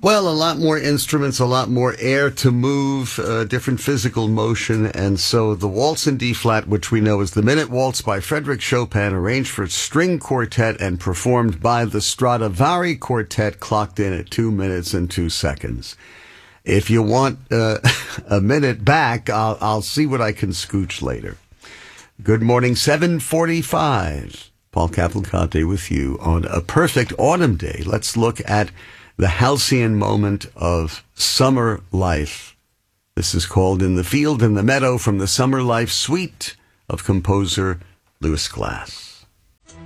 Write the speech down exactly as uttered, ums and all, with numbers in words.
Well, a lot more instruments, a lot more air to move, uh, different physical motion. And so the Waltz in D-flat, which we know is the Minute Waltz by Frédéric Chopin, arranged for string quartet and performed by the Stradivari Quartet, clocked in at two minutes and two seconds. If you want uh, a minute back, I'll, I'll see what I can scooch later. Good morning, seven forty-five. Paul Cavalcante with you on a perfect autumn day. Let's look at the halcyon moment of summer life. This is called In the Field and the Meadow from the Summer Life Suite of composer Lewis Glass.